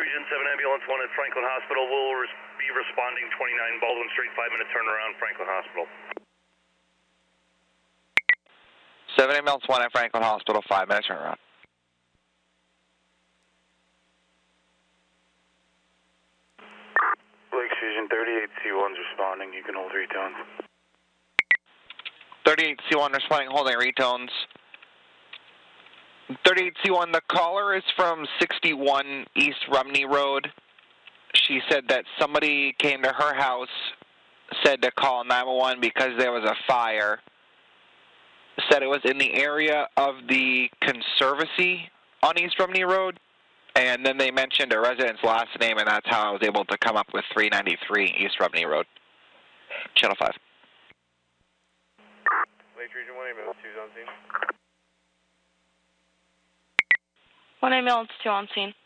Region 7 Ambulance 1 at Franklin Hospital. Will be responding 29 Baldwin Street, 5-minute turnaround, Franklin Hospital. 7 Ambulance 1 at Franklin Hospital, 5-minute turnaround. Lake Fusion 38C1's responding. You can hold retones. 38C1 responding, holding retones. 38C1, the caller is from 61 East Rumney Road. She said that somebody came to her house, said to call 911 because there was a fire. Said it was in the area of the Conservancy on East Rumney Road. And then they mentioned a resident's last name, and that's how I was able to come up with 393 East Rumney Road. Channel 5. Lake Region 1 Ambulance 2's on scene. 1 Ambulance 2 on scene.